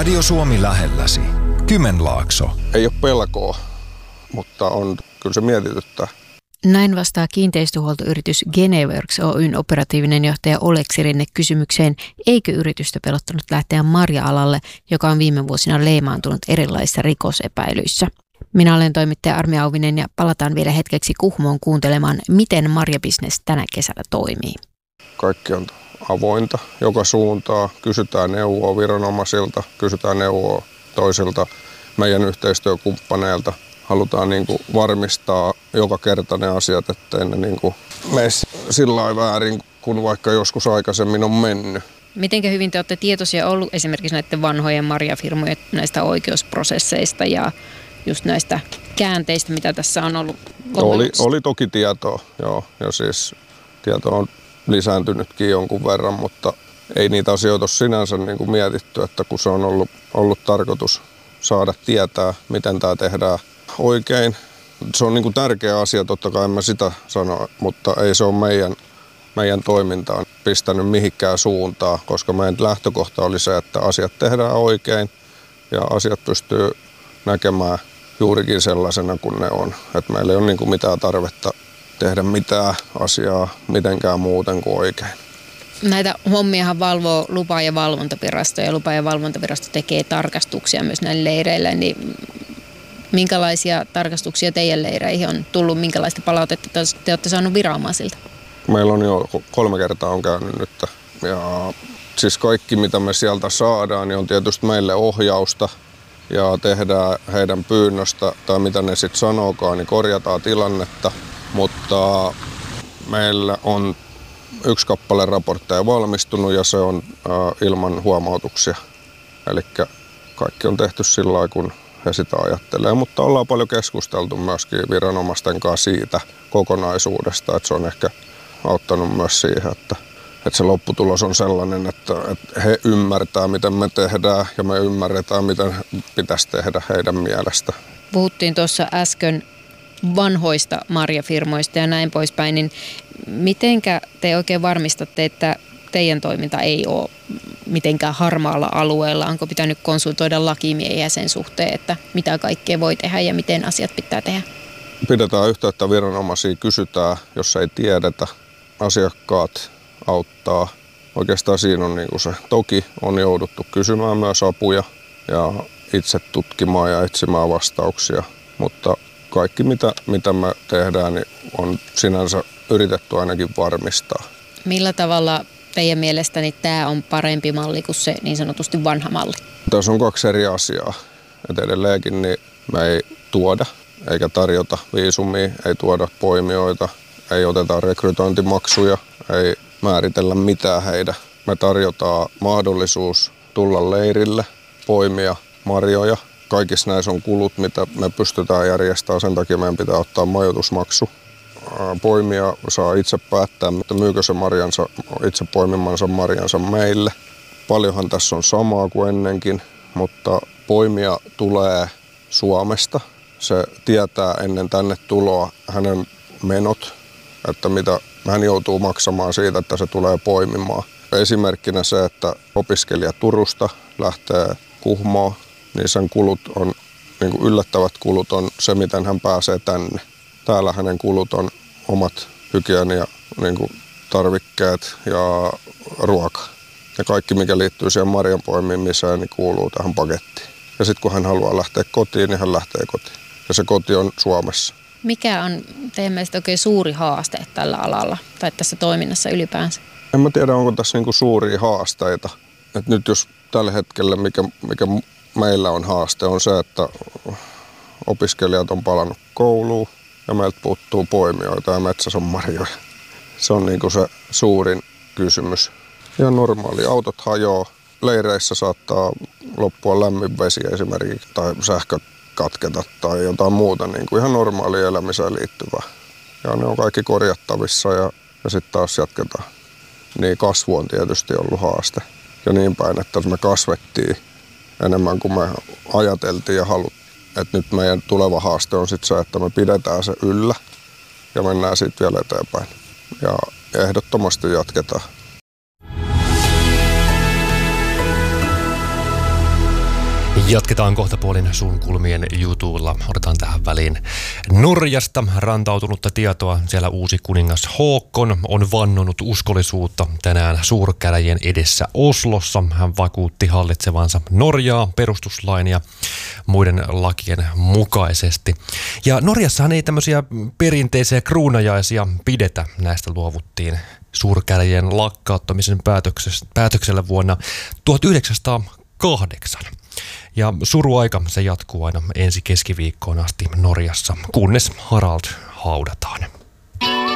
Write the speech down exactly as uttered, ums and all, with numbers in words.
Radio Suomi lähelläsi. Kymenlaakso. Ei ole pelkoa, mutta on, kyllä se mietityttää. Näin vastaa kiinteistöhuoltoyritys Geneworks Oyn operatiivinen johtaja Oleksi Rinne kysymykseen, eikö yritystä pelottanut lähteä marja-alalle, joka on viime vuosina leimaantunut erilaisissa rikosepäilyissä. Minä olen toimittaja Armi Auvinen ja palataan vielä hetkeksi Kuhmoon kuuntelemaan, miten marjabisnes tänä kesänä toimii. Kaikki on avointa joka suuntaan. Kysytään neuvoa viranomaisilta, kysytään neuvoa toisilta meidän yhteistyökumppaneilta. Halutaan niin kuin varmistaa joka kerta ne asiat, ettei ne niin kuin mene sillä lailla väärin kuin vaikka joskus aikaisemmin on mennyt. Mitenkä hyvin te olette tietoisia ollut esimerkiksi näiden vanhojen marjafirmojen näistä oikeusprosesseista ja just näistä käänteistä, mitä tässä on ollut? Oli, oli toki tietoa, joo. Ja siis tieto on lisääntynytkin jonkun verran, mutta ei niitä asioita ole sinänsä niin kuin mietitty, että kun se on ollut, ollut tarkoitus saada tietää, miten tämä tehdään oikein. Se on niin kuin tärkeä asia, totta kai en mä sitä sano, mutta ei se ole meidän, meidän toimintaan pistänyt mihinkään suuntaan, koska meidän lähtökohta oli se, että asiat tehdään oikein ja asiat pystyy näkemään juurikin sellaisena kuin ne on. Että meillä ei ole niin kuin mitään tarvetta tehdä mitään asiaa mitenkään muuten kuin oikein. Näitä hommiahan valvoo lupa- ja valvontavirasto ja lupa- ja valvontavirasto tekee tarkastuksia myös näille leireille, niin minkälaisia tarkastuksia teidän leireihin on tullut, minkälaista palautetta te olette saaneet viranomaisilta? Meillä on jo kolme kertaa on käynyt nyt ja siis kaikki mitä me sieltä saadaan niin on tietysti meille ohjausta ja tehdään heidän pyynnöstä tai mitä ne sitten sanookaan, niin korjataan tilannetta, mutta meillä on yksi kappale raportteja valmistunut ja se on äh, ilman huomautuksia. Eli kaikki on tehty sillä lailla, kun he sitä ajattelee, mutta ollaan paljon keskusteltu myöskin viranomaisten kanssa siitä kokonaisuudesta, että se on ehkä auttanut myös siihen, että, että se lopputulos on sellainen, että, että he ymmärtää, miten me tehdään ja me ymmärretään, miten pitäisi tehdä heidän mielestä. Puhuttiin tuossa äsken vanhoista marjafirmoista ja näin poispäin, niin mitenkä te oikein varmistatte, että teidän toiminta ei ole mitenkään harmaalla alueella? Onko pitänyt konsultoida lakimiehiä sen suhteen, että mitä kaikkea voi tehdä ja miten asiat pitää tehdä? Pidetään yhteyttä viranomaisia, kysytään, jos ei tiedetä. Asiakkaat auttaa. Oikeastaan siinä on niin kuin se. Toki on jouduttu kysymään myös apuja ja itse tutkimaan ja etsimään vastauksia, mutta kaikki mitä, mitä me tehdään niin on sinänsä yritetty ainakin varmistaa. Millä tavalla teidän mielestäni tämä on parempi malli kuin se niin sanotusti vanha malli? Tässä on kaksi eri asiaa. Et edelleenkin niin me ei tuoda eikä tarjota viisumia, ei tuoda poimijoita, ei oteta rekrytointimaksuja, ei määritellä mitään heidän. Me tarjotaan mahdollisuus tulla leirille, poimia marjoja. Kaikissa näissä on kulut, mitä me pystytään järjestämään, sen takia meidän pitää ottaa majoitusmaksu. Poimija saa itse päättää, mutta myykö se marjansa, itse poimimansa marjansa meille. Paljonhan tässä on samaa kuin ennenkin, mutta poimija tulee Suomesta. Se tietää ennen tänne tuloa hänen menot, että mitä hän joutuu maksamaan siitä, että se tulee poimimaan. Esimerkkinä se, että opiskelija Turusta lähtee Kuhmoon, niin sen kulut on, niin kuin yllättävät kulut on se, miten hän pääsee tänne. Täällä hänen kulut on omat hygienia, niin kuin tarvikkeet ja ruoka. Ja kaikki, mikä liittyy siihen marjan poimimiseen, niin kuuluu tähän pakettiin. Ja sitten kun hän haluaa lähteä kotiin, niin hän lähtee kotiin. Ja se koti on Suomessa. Mikä on teidän mielestä oikein suuri haaste tällä alalla tai tässä toiminnassa ylipäänsä? En mä tiedä, onko tässä niinku suuria haasteita. Et nyt jos tällä hetkellä, mikä, mikä meillä on haaste, on se, että opiskelijat on palannut kouluun ja meiltä puuttuu poimijoita ja metsässä on marjoja. Se on niinku se suurin kysymys. Ja normaali autot hajoaa. Leireissä saattaa loppua lämmin vesi esimerkiksi tai sähkö katketa tai jotain muuta niin kuin ihan normaaliin elämiseen liittyvää. Ja ne on kaikki korjattavissa ja, ja sitten taas jatketaan. Niin kasvu on tietysti ollut haaste. Ja niin päin, että me kasvettiin enemmän kuin me ajateltiin ja haluttiin. Että nyt meidän tuleva haaste on sitten se, että me pidetään se yllä ja mennään sitten vielä eteenpäin. Ja ehdottomasti jatketaan. Jatketaan kohta puolin suun kulmien jutuilla. Otetaan tähän väliin Norjasta rantautunutta tietoa. Siellä uusi kuningas Håkon on vannonut uskollisuutta tänään suurkäräjien edessä Oslossa. Hän vakuutti hallitsevansa Norjaa perustuslain ja muiden lakien mukaisesti. Ja Norjassahan ei tämmöisiä perinteisiä kruunajaisia pidetä. Näistä luovuttiin suurkäräjien lakkauttamisen päätöksellä vuonna tuhatyhdeksänsataakahdeksan. Ja suruaika se jatkuu aina ensi keskiviikkoon asti Norjassa, kunnes Harald haudataan.